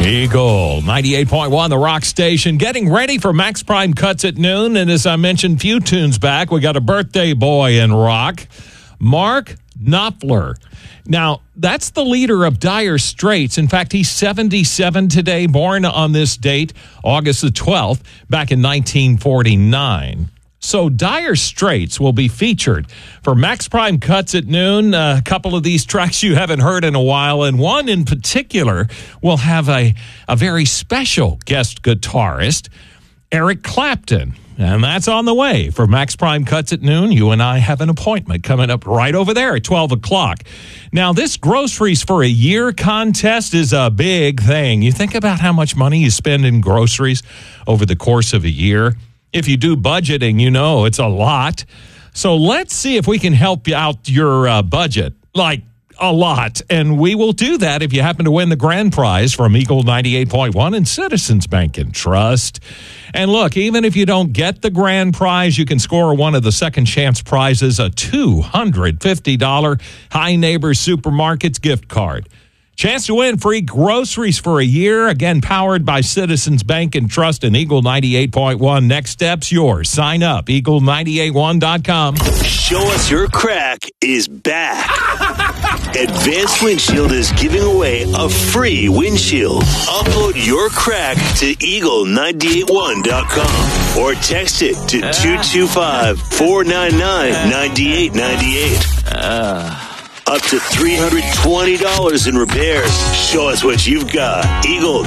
Eagle 98.1, the Rock Station, getting ready for Max Prime Cuts at noon. And as I mentioned, few tunes back, we got a birthday boy in rock, Mark Knopfler. Now, that's the leader of Dire Straits. In fact, he's 77 today, born on this date, August the 12th, back in 1949. So Dire Straits will be featured for Max Prime Cuts at noon. A couple of these tracks you haven't heard in a while, and one in particular will have a very special guest guitarist, Eric Clapton. And that's on the way for Max Prime Cuts at noon. You and I have an appointment coming up right over there at 12 o'clock. Now, this Groceries for a Year contest is a big thing. You think about how much money you spend in groceries over the course of a year. If you do budgeting, you know it's a lot. So let's see if we can help you out your budget, like a lot. And we will do that if you happen to win the grand prize from Eagle 98.1 and Citizens Bank and Trust. And look, even if you don't get the grand prize, you can score one of the second chance prizes, a $250 High Neighbors Supermarkets gift card. Chance to win free groceries for a year, again, powered by Citizens Bank and Trust and Eagle 98.1. Next step's yours. Sign up, eagle981.com. Show Us Your Crack is back. Advanced Windshield is giving away a free windshield. Upload your crack to eagle981.com or text it to 225-499-9898. Up to $320 in repairs. Show us what you've got. Eagle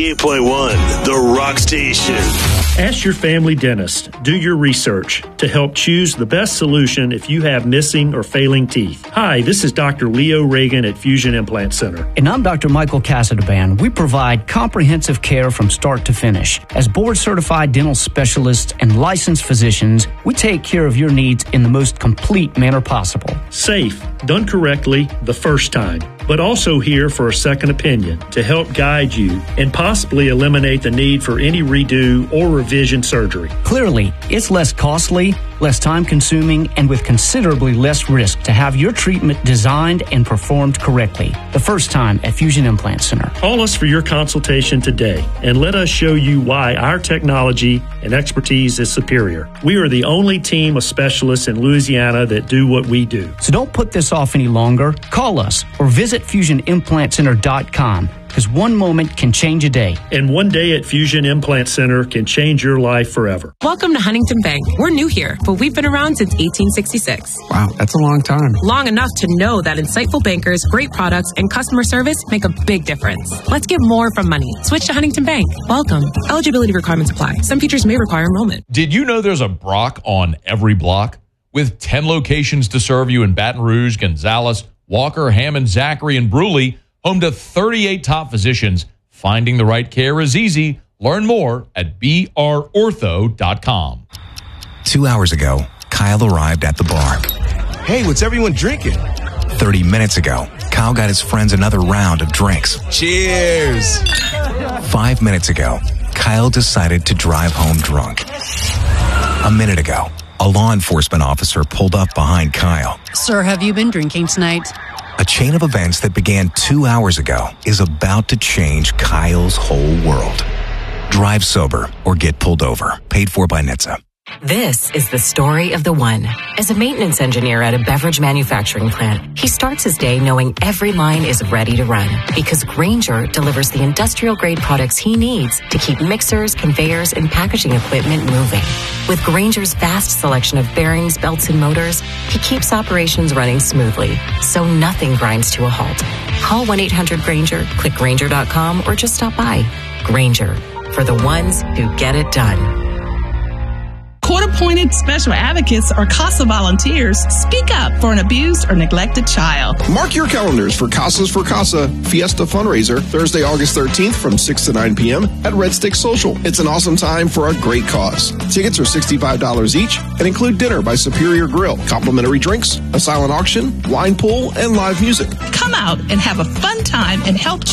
98.1, the Rock Station. Ask your family dentist. Do your research to help choose the best solution if you have missing or failing teeth. Hi, this is Dr. Leo Reagan at Fusion Implant Center. And I'm Dr. Michael Casadban. We provide comprehensive care from start to finish. As board-certified dental specialists and licensed physicians, we take care of your needs in the most complete manner possible. Safe, done correctly the first time, but also here for a second opinion to help guide you and possibly eliminate the need for any redo or revision surgery. Clearly, it's less costly, less time-consuming, and with considerably less risk to have your treatment designed and performed correctly. The first time at Fusion Implant Center. Call us for your consultation today and let us show you why our technology and expertise is superior. We are the only team of specialists in Louisiana that do what we do. So don't put this off any longer. Call us or visit FusionImplantCenter.com. Because one moment can change a day. And one day at Fusion Implant Center can change your life forever. Welcome to Huntington Bank. We're new here, but we've been around since 1866. Wow, that's a long time. Long enough to know that insightful bankers, great products, and customer service make a big difference. Let's get more from money. Switch to Huntington Bank. Welcome. Eligibility requirements apply. Some features may require enrollment. Did you know there's a Brock on every block? With 10 locations to serve you in Baton Rouge, Gonzales, Walker, Hammond, Zachary, and Bruley, home to 38 top physicians. Finding the right care is easy. Learn more at brortho.com. 2 hours ago, Kyle arrived at the bar. Hey, what's everyone drinking? 30 minutes ago, Kyle got his friends another round of drinks. Cheers! 5 minutes ago, Kyle decided to drive home drunk. A minute ago, a law enforcement officer pulled up behind Kyle. Sir, have you been drinking tonight? A chain of events that began 2 hours ago is about to change Kyle's whole world. Drive sober or get pulled over. Paid for by NHTSA. This is the story of the one. As a maintenance engineer at a beverage manufacturing plant, he starts his day knowing every line is ready to run because Grainger delivers the industrial-grade products he needs to keep mixers, conveyors, and packaging equipment moving. With Grainger's vast selection of bearings, belts, and motors, he keeps operations running smoothly, so nothing grinds to a halt. Call 1-800-GRAINGER, click Grainger.com, or just stop by. Grainger, for the ones who get it done. Court-appointed special advocates or CASA volunteers speak up for an abused or neglected child. Mark your calendars for Casas for Casa Fiesta fundraiser Thursday, August 13th from 6 to 9 p.m. at Red Stick Social. It's an awesome time for a great cause. Tickets are $65 each and include dinner by Superior Grill, complimentary drinks, a silent auction, wine pool, and live music. Come out and have a fun time and help